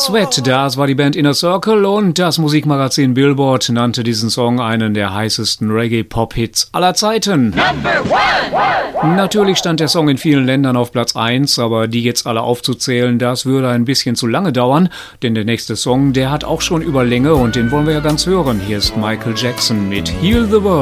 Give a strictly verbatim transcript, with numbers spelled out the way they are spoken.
Sweat, das war die Band Inner Circle und das Musikmagazin Billboard nannte diesen Song einen der heißesten Reggae-Pop-Hits aller Zeiten. Number one. Natürlich stand der Song in vielen Ländern auf Platz eins, aber die jetzt alle aufzuzählen, das würde ein bisschen zu lange dauern, denn der nächste Song, der hat auch schon Überlänge und den wollen wir ja ganz hören. Hier ist Michael Jackson mit Heal the World.